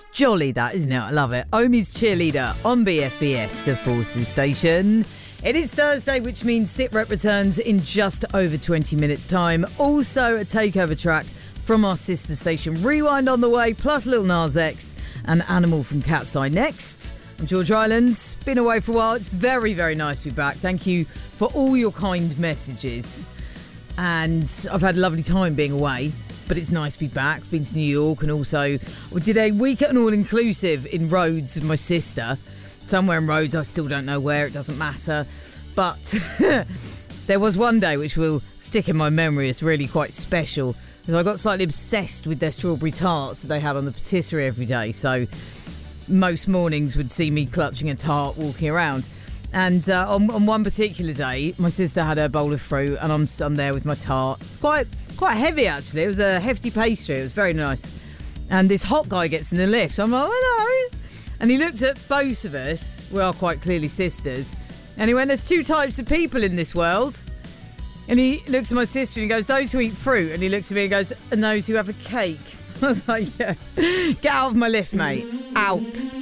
It's jolly, that, isn't it? I love it. Omi's Cheerleader on BFBS, the Forces station. It is Thursday, which means SitRep returns in just over 20 minutes' time. Also, a takeover track from our sister station, Rewind, on the way, plus Lil Nas X and Animal from Cat's Eye next. I'm George Rylands. Been away for a while. It's very, very nice to be back. Thank you for all your kind messages. And I've had a lovely time being away, but it's nice to be back. Been to New York, and also we did a week at an all-inclusive in Rhodes with my sister. Somewhere in Rhodes, I still don't know where, it doesn't matter. But there was one day which will stick in my memory. It's really quite special. I got slightly obsessed with their strawberry tarts that they had on the patisserie every day. So most mornings would see me clutching a tart walking around. And on one particular day, my sister had her bowl of fruit and I'm there with my tart. It's quite heavy, actually. It was a hefty pastry. It was very nice. And this hot guy gets in the lift. I'm like, hello. And he looked at both of us. We are quite clearly sisters. And he went, there's two types of people in this world. And he looks at my sister and he goes, those who eat fruit. And he looks at me and goes, and those who have a cake. I was like, yeah, get out of my lift, mate. Out.